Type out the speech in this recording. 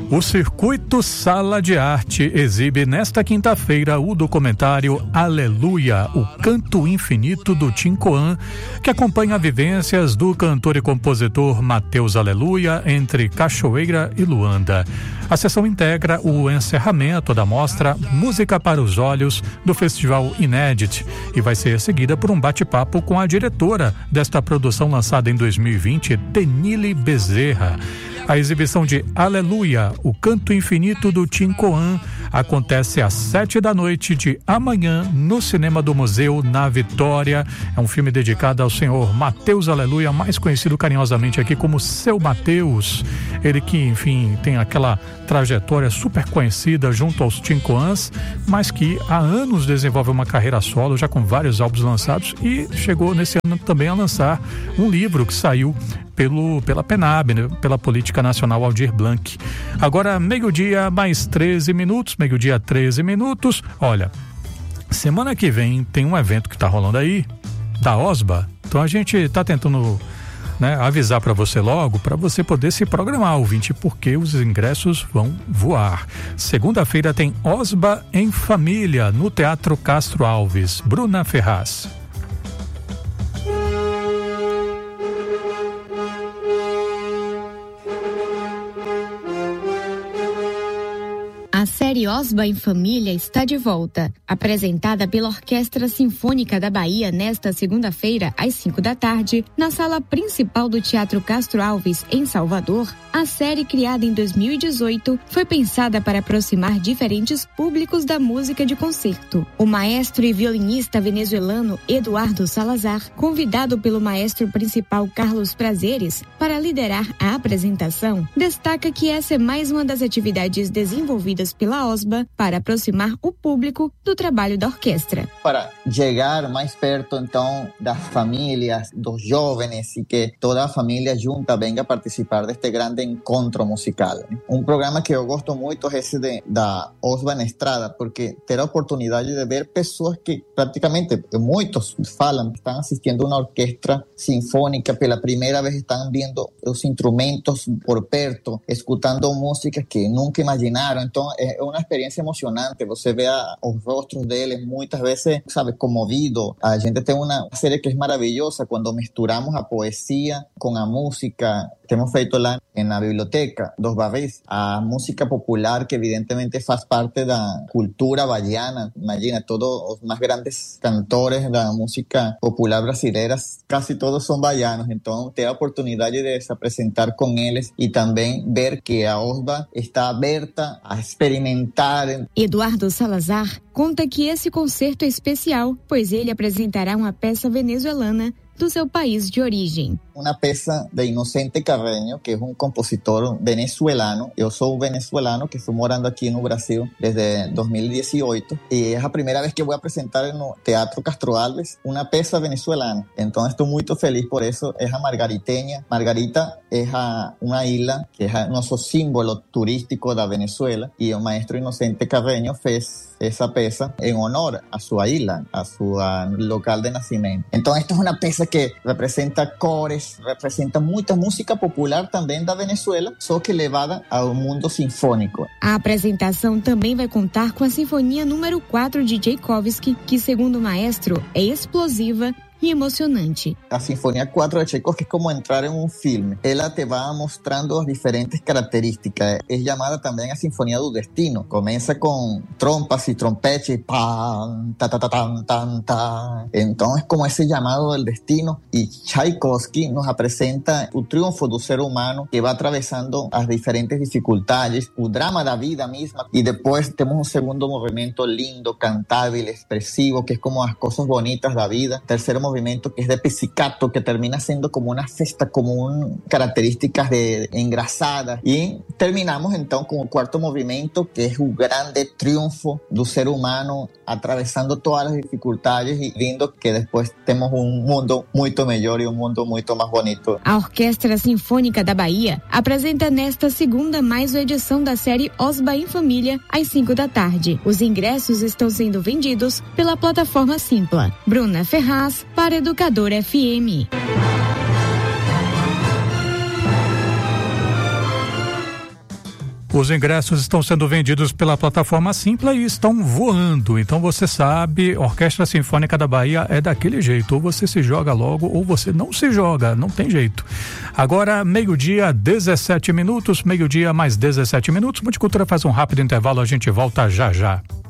O Circuito Sala de Arte exibe nesta quinta-feira o documentário Aleluia, o canto infinito do Tim Coan, que acompanha vivências do cantor e compositor Mateus Aleluia entre Cachoeira e Luanda. A sessão integra o encerramento da mostra Música para os Olhos do Festival Inédit e vai ser seguida por um bate-papo com a diretora desta produção lançada em 2020, Tenille Bezerra. A exibição de Aleluia, o canto infinito do Tim Coan, acontece às 19h de amanhã no Cinema do Museu, na Vitória. É um filme dedicado ao senhor Mateus Aleluia, mais conhecido carinhosamente aqui como Seu Mateus. Ele que, enfim, tem aquela trajetória super conhecida junto aos Tim Coans, mas que há anos desenvolve uma carreira solo, já com vários álbuns lançados, e chegou nesse ano também a lançar um livro que saiu pela PNAB, né? Pela Política Nacional Aldir Blanc. Agora, meio-dia mais 13 minutos, meio-dia 13 minutos. Olha, semana que vem tem um evento que tá rolando aí, da OSBA, então a gente tá tentando, né, avisar para você logo, para você poder se programar, ouvinte, porque os ingressos vão voar. Segunda-feira tem OSBA em Família, no Teatro Castro Alves. Bruna Ferraz. A série OSBA em Família está de volta. Apresentada pela Orquestra Sinfônica da Bahia nesta segunda-feira, às 5h, na sala principal do Teatro Castro Alves, em Salvador, a série, criada em 2018, foi pensada para aproximar diferentes públicos da música de concerto. O maestro e violinista venezuelano Eduardo Salazar, convidado pelo maestro principal Carlos Prazeres para liderar a apresentação, destaca que essa é mais uma das atividades desenvolvidas pela OSBA para aproximar o público do trabalho da orquestra. Para chegar mais perto, então, das famílias, dos jovens, e que toda a família junta venga participar deste grande encontro musical. Um programa que eu gosto muito é esse da OSBA na Estrada, porque ter a oportunidade de ver pessoas que praticamente, muitos falam, estão assistindo uma orquestra sinfônica pela primeira vez, estão vendo os instrumentos por perto, escutando músicas que nunca imaginaram. Então, é uma experiência emocionante. Você vê os rostros deles, muitas vezes, sabe, comovido. A gente tem uma série que é maravilhosa quando misturamos a poesia com a música. Temos feito lá na biblioteca dos Barris a música popular, que evidentemente faz parte da cultura baiana. Imagina, todos os mais grandes cantores da música popular brasileira, casi todos são baianos. Então, ter a oportunidade de se apresentar com eles e também ver que a OSBA está aberta a experimentar. Eduardo Salazar conta que esse concerto é especial, pois ele apresentará uma peça venezuelana do seu país de origem. Uma peça de Inocente Carreño, que é um compositor venezuelano. Eu sou venezuelano, que estou morando aqui no Brasil desde 2018, e é a primeira vez que vou apresentar no Teatro Castro Alves uma peça venezuelana. Então estou muito feliz por isso. É a Margariteña. Margarita é uma ilha que é nosso símbolo turístico da Venezuela, e o maestro Inocente Carreño fez essa peça em honor a sua ilha, a sua local de nascimento. Então esta é uma peça que representa cores, representa muita música popular também da Venezuela, só que levada ao mundo sinfônico. A apresentação também vai contar com a Sinfonia número 4 de Tchaikovsky, que, segundo o maestro, é explosiva e emocionante. A Sinfonia 4 de Tchaikovsky é como entrar em um filme. Ela te vai mostrando as diferentes características. É chamada também a Sinfonia do Destino. Começa com trompas e trompetes, pam, ta, ta, ta, tan, tan, ta. Então é como esse chamado do destino. E Tchaikovsky nos apresenta o triunfo do ser humano, que vai atravessando as diferentes dificuldades, o drama da vida mesma. E depois temos um segundo movimento lindo, cantável, expressivo, que é como as coisas bonitas da vida. Terceiro movimento, que es de pizzicato, que termina siendo como una festa, como características engrasadas. Y terminamos entonces con el cuarto movimiento, que es un grande triunfo do ser humano, atravessando todas las dificultades y viendo que después tenemos un mundo muito melhor e um mundo muito mais bonito. A Orquestra Sinfônica da Bahia apresenta nesta segunda mais uma edição da série OSBA em Família, às 5h. Os ingressos estão sendo vendidos pela plataforma Simpla. Bruna Ferraz, para Educador FM. Os ingressos estão sendo vendidos pela plataforma Simpla e estão voando. Então você sabe, Orquestra Sinfônica da Bahia é daquele jeito. Ou você se joga logo ou você não se joga. Não tem jeito. Agora, meio-dia, 17 minutos. Meio-dia mais 17 minutos. Multicultura faz um rápido intervalo. A gente volta já já.